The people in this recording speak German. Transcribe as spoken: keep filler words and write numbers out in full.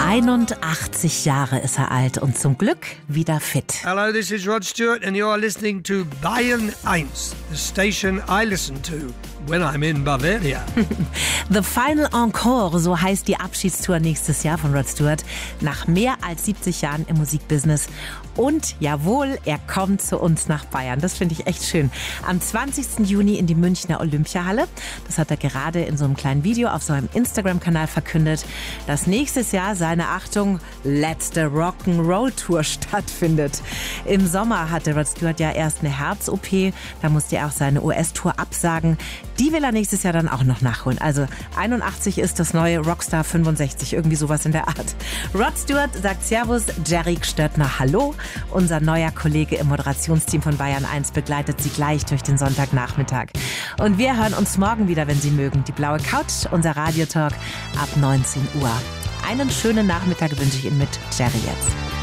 einundachtzig Jahre ist er alt und zum Glück wieder fit. Hello, this is Rod Stewart and you are listening to Bayern eins, the station I listen to when I'm in Bavaria. The Final Encore, so heißt die Abschiedstour nächstes Jahr von Rod Stewart. Nach mehr als siebzig Jahren im Musikbusiness. Und jawohl, er kommt zu uns nach Bayern. Das finde ich echt schön. Am zwanzigsten Juni in die Münchner Olympiahalle. Das hat er gerade in so einem kleinen Video auf seinem Instagram-Kanal verkündet, dass nächstes Jahr seine, Achtung, letzte Rock'n'Roll-Tour stattfindet. Im Sommer hatte Rod Stewart ja erst eine Herz-O P. Da musste er auch seine U S-Tour absagen. Die will er nächstes Jahr dann auch noch nachholen. Also einundachtzig ist das neue Rockstar fünfundsechzig, irgendwie sowas in der Art. Rod Stewart sagt Servus, Jerry Stöttner hallo. Unser neuer Kollege im Moderationsteam von Bayern eins begleitet Sie gleich durch den Sonntagnachmittag. Und wir hören uns morgen wieder, wenn Sie mögen. Die blaue Couch, unser Radiotalk ab neunzehn Uhr. Einen schönen Nachmittag wünsche ich Ihnen mit Jerry jetzt.